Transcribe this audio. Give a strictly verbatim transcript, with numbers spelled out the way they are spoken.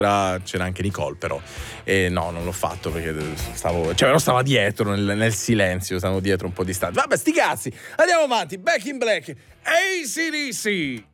c'era anche Nicole però e no, non l'ho fatto perché stavo, cioè però stava dietro nel, nel silenzio, stavo dietro un po' distante. Vabbè, sti cazzi, andiamo avanti. Back in Black, A C D C.